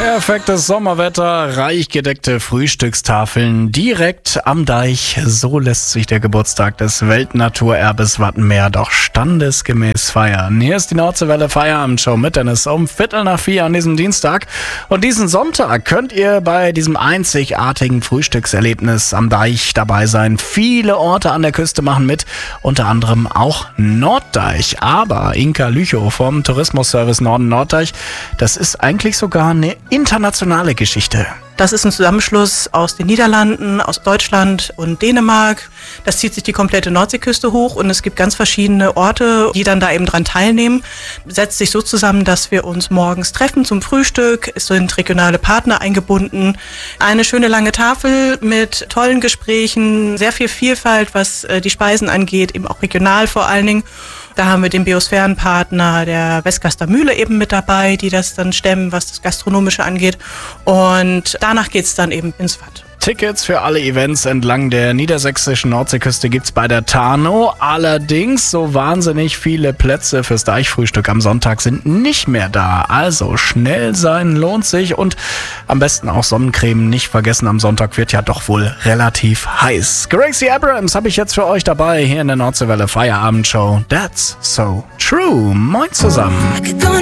Perfektes Sommerwetter, reich gedeckte Frühstückstafeln direkt am Deich. So lässt sich der Geburtstag des Weltnaturerbes Wattenmeer doch standesgemäß feiern. Hier ist die Nordseewelle Feierabendshow mit Dennis um 3:45 an diesem Dienstag. Und diesen Sonntag könnt ihr bei diesem einzigartigen Frühstückserlebnis am Deich dabei sein. Viele Orte an der Küste machen mit, unter anderem auch Norddeich. Aber Inka Lüchow vom Tourismusservice Norden Norddeich, das ist eigentlich sogar eine internationale Geschichte. Das ist ein Zusammenschluss aus den Niederlanden, aus Deutschland und Dänemark. Das zieht sich die komplette Nordseeküste hoch und es gibt ganz verschiedene Orte, die dann da eben dran teilnehmen. Setzt sich so zusammen, dass wir uns morgens treffen zum Frühstück. Es sind regionale Partner eingebunden. Eine schöne lange Tafel mit tollen Gesprächen, sehr viel Vielfalt, was die Speisen angeht, eben auch regional vor allen Dingen. Da haben wir den Biosphärenpartner der Westgaster Mühle eben mit dabei, die das dann stemmen, was das Gastronomische angeht. Und danach geht's dann eben ins Watt. Tickets für alle Events entlang der niedersächsischen Nordseeküste gibt's bei der Tarnow. Allerdings so wahnsinnig viele Plätze fürs Deichfrühstück am Sonntag sind nicht mehr da. Also schnell sein lohnt sich und am besten auch Sonnencreme nicht vergessen. Am Sonntag wird ja doch wohl relativ heiß. Gracie Abrams habe ich jetzt für euch dabei hier in der Nordseewelle Feierabendshow. That's so true. Moin zusammen.